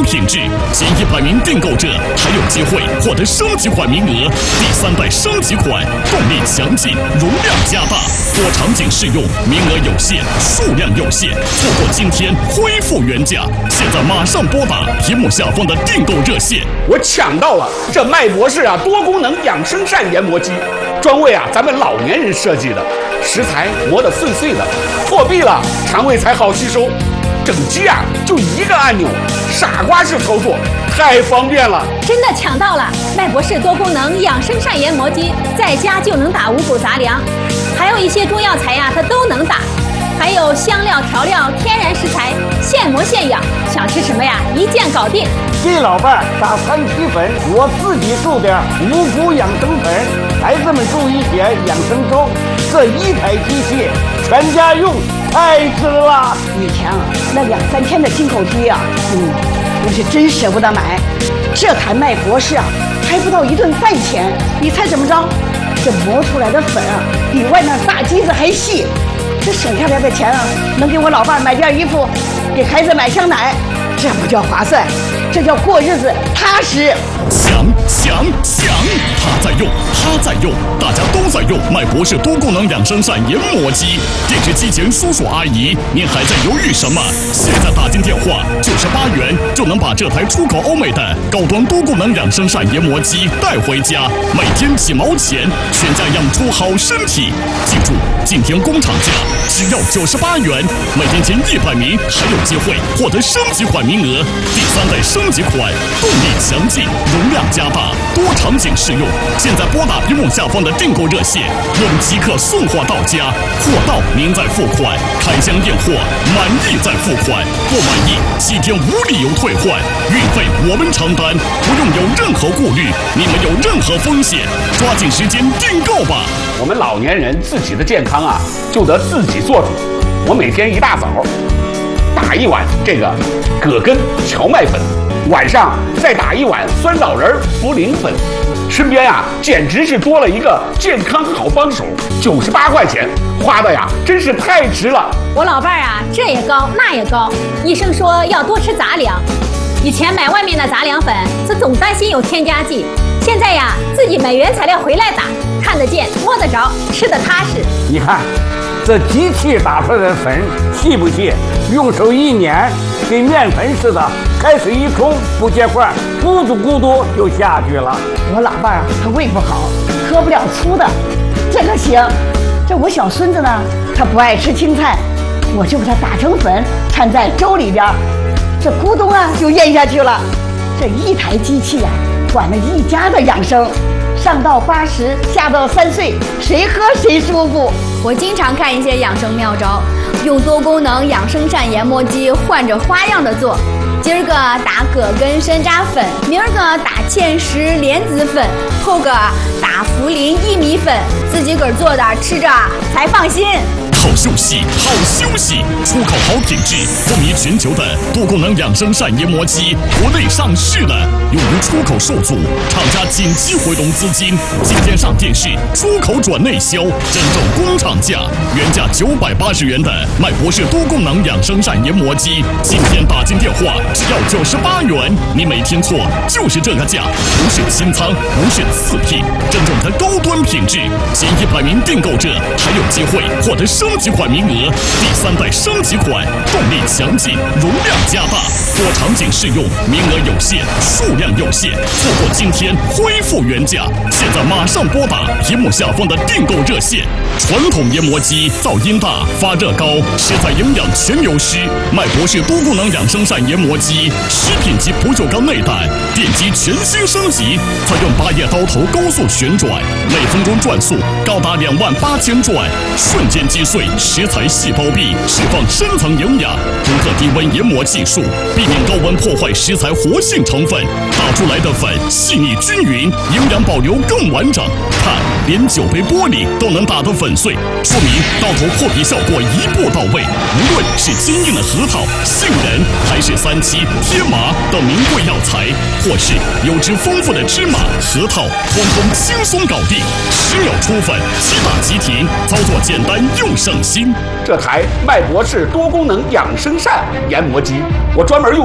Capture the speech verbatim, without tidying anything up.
品质，前一百名订购者还有机会获得升级款名额。第三代升级款，动力强劲，容量加大，多场景适用，名额有限，数量有限，错过今天恢复原价。现在马上拨打屏幕下方的订购热线。 我抢到了这麦博士啊多功能养生扇研磨机，专为啊咱们老年人设计的，食材磨得碎碎的，破壁了肠胃才好吸收。整机啊就一个按钮，傻瓜式操作，太方便了。 真的抢到了麦博士多功能养生扇研磨机，在家就能打五谷杂粮，还有一些中药材呀、啊、它都能打，还有香料调料天然食材，现磨现养，想吃什么呀一键搞定。 给老伴打三七粉，我自己做点五谷养生粉，孩子们注一些养生粥。这一台机器全家用太值了。 以前啊那两三千的进口机啊，嗯，我是真舍不得买。这台麦博士啊还不到一顿饭钱，你猜怎么着？这磨出来的粉啊比外面大机子还细。这省下来的钱啊，能给我老伴买件衣服，给孩子买箱奶，这不叫划算，这叫过日子踏实。 强强强！他在用，他在用，大家都在用麦博士多功能养生扇研磨机。电视机前叔叔阿姨，您还在犹豫什么？现在打进电话，九十八元就能把这台出口欧美的高端多功能养生扇研磨机带回家，每天几毛钱，全家养出好身体。记住，今天工厂价只要九十八元，每天前一百名还有机会获得升级款名额。第三代升级款，动力强劲，容量加大，多场景适用。现在拨打屏幕下方的订购热线，我们即刻送货到家，货到您再付款，开箱验货，满意再付款，不满意七天无理由退换，运费我们承担，不用有任何顾虑，你没有任何风险，抓紧时间订购吧。 我们老年人自己的健康啊就得自己做主。我每天一大早打一碗这个葛根荞麦粉，晚上再打一碗酸枣仁茯苓粉，身边呀简直是多了一个健康好帮手。九十八块钱花的呀真是太值了。 我老伴儿啊这也高那也高，医生说要多吃杂粮。以前买外面的杂粮粉是总担心有添加剂，现在呀自己买原材料回来打，看得见摸得着，吃得踏实。 你看这机器打出来的粉细不细？用手一捻，跟面粉似的，开水一冲不结块，咕嘟咕嘟就下去了。 我老伴儿啊他胃不好，喝不了粗的，这个行。这我小孙子呢，他不爱吃青菜，我就给他打成粉，掺在粥里边，这咕咚啊就咽下去了。这一台机器啊管了一家的养生，上到八十，下到三岁，谁喝谁舒服。 我经常看一些养生妙招，用多功能养生扇研磨机换着花样的做。今儿个打葛根山楂粉，明儿个打芡实莲子粉，后个打茯苓薏米粉，自己个儿做的，吃着才放心。 好休息，好休息！出口好品质，风靡全球的多功能养生扇研磨机，国内上市了，用于出口受阻，厂家紧急回笼资金，今天上电视，出口转内销，真正工厂价，原价九百八十元的麦博士多功能养生扇研磨机，今天打进电话只要九十八元，你没听错，就是这个价，不是清仓，不是次品，真正的高端品质，前一百名订购者还有机会获得升级款名额。第三代升级款，动力强劲，容量加大，多场景适用，名额有限，数量有限，错过今天恢复原价。现在马上拨打屏幕下方的订购热线。传统研磨机噪音大，发热高，食材营养全流失。麦博士多功能养生扇研磨机，食品级不锈钢内胆，电机全新升级，采用八叶刀头高速旋转，每分钟转速高达两万八千转，瞬间击碎食材细胞壁，释放深层营养。独特低温研磨技术，避免高温破坏食材活性成分，打出来的粉细腻均匀，营养保留更完整。看，连酒杯玻璃都能打得粉碎，说明刀头破皮效果一步到位。无论是坚硬的核桃、杏仁，还是三七、天麻等名贵药材，或是油脂丰富的芝麻、核桃，通通轻松搞定，十秒出粉，即打即停，操作简单又省心。 这台麦博士多功能养生扇研磨机，我专门用